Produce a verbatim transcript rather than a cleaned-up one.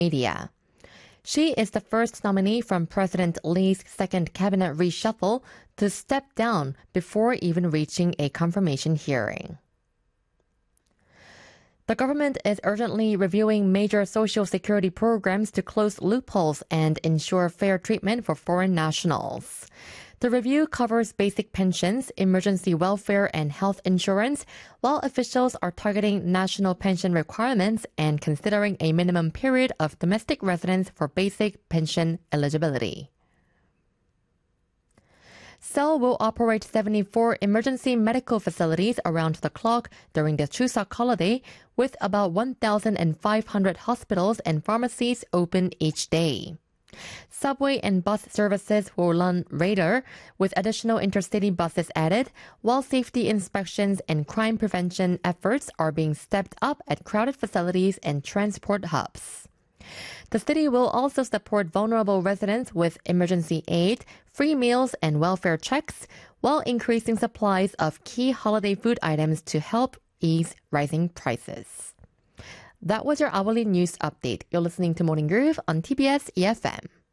media. She is the first nominee from President Lee's second cabinet reshuffle to step down before even reaching a confirmation hearing. The government is urgently reviewing major social security programs to close loopholes and ensure fair treatment for foreign nationals. The review covers basic pensions, emergency welfare, and health insurance, while officials are targeting national pension requirements and considering a minimum period of domestic residence for basic pension eligibility. Seoul will operate seventy-four emergency medical facilities around the clock during the Chuseok holiday, with about one thousand five hundred hospitals and pharmacies open each day. Subway and bus services will run later, with additional intercity buses added, while safety inspections and crime prevention efforts are being stepped up at crowded facilities and transport hubs. The city will also support vulnerable residents with emergency aid, free meals, and welfare checks, while increasing supplies of key holiday food items to help ease rising prices. That was your hourly news update. You're listening to Morning Groove on T B S E F M.